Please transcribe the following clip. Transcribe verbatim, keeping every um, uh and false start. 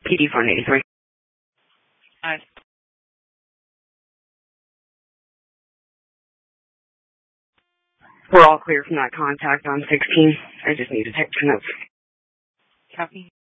P D phone eighty-three. Hi. We're all clear from that contact on sixteen. I just need to take some notes. Copy.